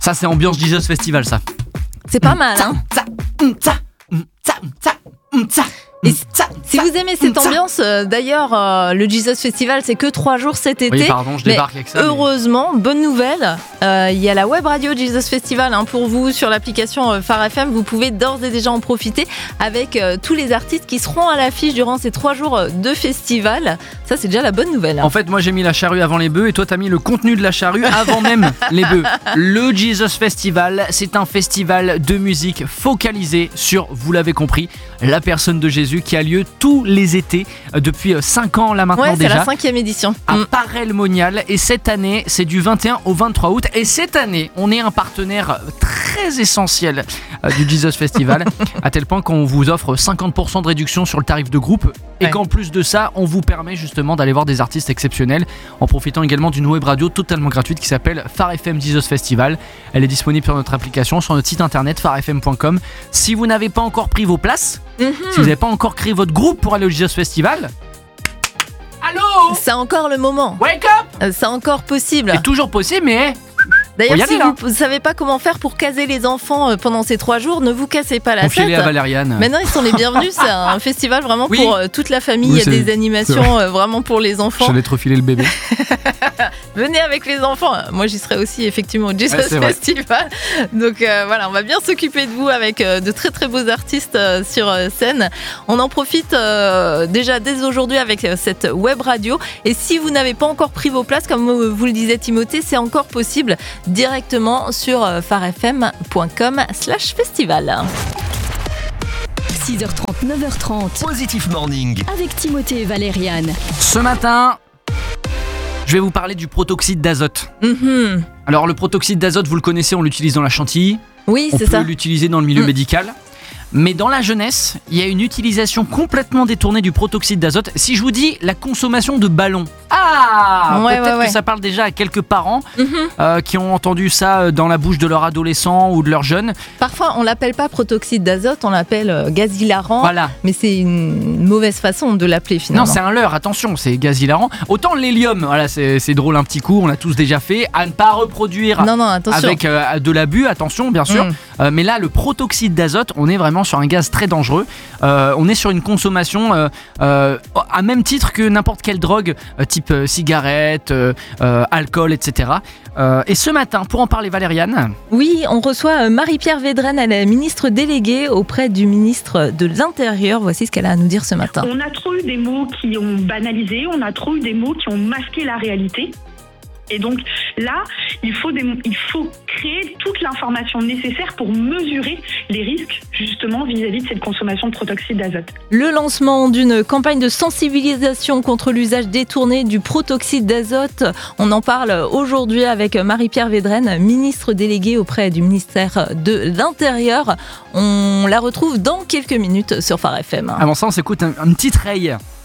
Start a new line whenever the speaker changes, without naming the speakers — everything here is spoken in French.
Ça, c'est ambiance Jesus Festival, ça.
C'est pas mal, hein. Et si vous aimez cette ambiance, d'ailleurs, le Jesus Festival, c'est que 3 jours cet été.
Oui, pardon, je débarque avec ça.
Heureusement, bonne nouvelle, il y a la web radio Jesus Festival pour vous sur l'application Phare FM. Vous pouvez d'ores et déjà en profiter avec tous les artistes qui seront à l'affiche durant ces 3 jours de festival. Ça, c'est déjà la bonne nouvelle.
En fait, moi, j'ai mis la charrue avant les bœufs et toi, t'as mis le contenu de la charrue avant même les bœufs. Le Jesus Festival, c'est un festival de musique focalisé sur, vous l'avez compris, la personne de Jésus qui a lieu tous les étés depuis 5 ans là maintenant déjà.
C'est la 5e édition.
À Paray-le-Monial, et cette année c'est du 21 au 23 août et cette année on est un partenaire très essentiel du Jesus Festival à tel point qu'on vous offre 50% de réduction sur le tarif de groupe et qu'en plus de ça on vous permet justement d'aller voir des artistes exceptionnels en profitant également d'une web radio totalement gratuite qui s'appelle Phare FM Jesus Festival. Elle est disponible sur notre application, sur notre site internet pharefm.com. Si vous n'avez pas encore pris vos places, si vous n'avez pas encore créé votre groupe pour aller au Jesus Festival, allô,
c'est encore le moment.
Wake up.
C'est encore possible.
C'est toujours possible, mais
d'ailleurs, si vous ne savez pas comment faire pour caser les enfants pendant ces 3 jours, ne vous cassez pas la tête.
Confiez-les à Valériane.
Maintenant, ils sont les bienvenus. C'est un festival vraiment pour toute la famille. Il y a des animations vraiment pour les enfants.
J'allais te refiler le bébé.
Venez avec les enfants. Moi, j'y serai aussi effectivement au Jesus Festival. Donc voilà, on va bien s'occuper de vous avec de très très beaux artistes sur scène. On en profite déjà dès aujourd'hui avec cette web radio. Et si vous n'avez pas encore pris vos places, comme vous le disait Timothée, c'est encore possible directement sur pharefm.com/festival.
6h30, 9h30.
Positive Morning.
Avec Timothée et Valériane.
Ce matin, je vais vous parler du protoxyde d'azote. Alors le protoxyde d'azote, vous le connaissez, on l'utilise dans la chantilly.
Oui, c'est ça.
On peut l'utiliser dans le milieu médical. Mais dans la jeunesse, il y a une utilisation complètement détournée du protoxyde d'azote. Si je vous dis la consommation de ballons, peut-être que ça parle déjà à quelques parents qui ont entendu ça dans la bouche de leur adolescent ou de leur jeune.
Parfois, on l'appelle pas protoxyde d'azote, on l'appelle gaz hilarant.
Voilà.
Mais c'est une mauvaise façon de l'appeler finalement.
Non, c'est un leurre, attention, c'est gaz hilarant. Autant l'hélium, voilà, c'est drôle un petit coup, on l'a tous déjà fait. À ne pas reproduire avec de l'abus, attention, bien sûr. Mais là, le protoxyde d'azote, on est vraiment sur un gaz très dangereux. On est sur une consommation à même titre que n'importe quelle drogue, type cigarette, alcool, etc. Et ce matin, pour en parler, Valériane.
Oui, on reçoit Marie-Pierre Védrenne, elle est ministre déléguée auprès du ministre de l'Intérieur. Voici ce qu'elle a à nous dire ce matin.
On a trop eu des mots qui ont banalisé, on a trop eu des mots qui ont masqué la réalité. Et donc là, il faut créer toute l'information nécessaire pour mesurer les risques justement vis-à-vis de cette consommation de protoxyde d'azote.
Le lancement d'une campagne de sensibilisation contre l'usage détourné du protoxyde d'azote, on en parle aujourd'hui avec Marie-Pierre Védrenne, ministre déléguée auprès du ministère de l'Intérieur. On la retrouve dans quelques minutes sur Phare FM.
Avant ça, on s'écoute un petit rail.